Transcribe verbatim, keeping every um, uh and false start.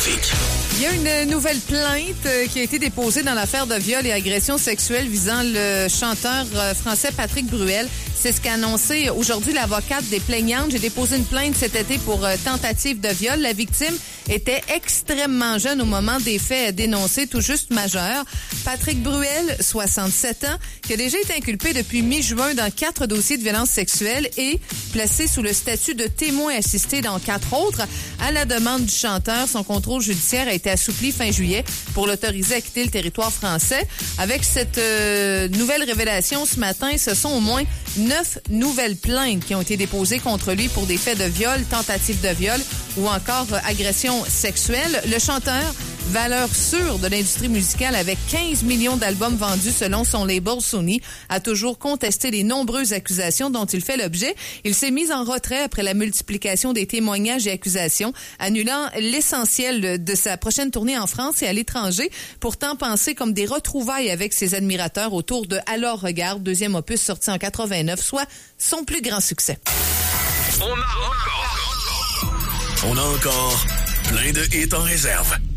Trafic. Il y a une nouvelle plainte qui a été déposée dans l'affaire de viol et agression sexuelle visant le chanteur français Patrick Bruel. C'est ce qu'a annoncé aujourd'hui l'avocate des plaignantes. J'ai déposé une plainte cet été pour tentative de viol. La victime était extrêmement jeune au moment des faits dénoncés, tout juste majeur. Patrick Bruel, soixante-sept ans, qui a déjà été inculpé depuis mi-juin dans quatre dossiers de violence sexuelle et placé sous le statut de témoin assisté dans quatre autres. À la demande du chanteur, son contrôle judiciaire a été assoupli fin juillet pour l'autoriser à quitter le territoire français. Avec cette euh, nouvelle révélation ce matin, ce sont au moins neuf nouvelles plaintes qui ont été déposées contre lui pour des faits de viol, tentative de viol ou encore euh, agression sexuelle. Le chanteur, valeur sûre de l'industrie musicale avec quinze millions d'albums vendus selon son label Sony, a toujours contesté les nombreuses accusations dont il fait l'objet. Il s'est mis en retrait après la multiplication des témoignages et accusations, annulant l'essentiel de sa prochaine tournée en France et à l'étranger, pourtant pensé comme des retrouvailles avec ses admirateurs autour de Alors Regarde, deuxième opus sorti en quatre-vingt-neuf, soit son plus grand succès. On a encore, on a encore plein de hits en réserve.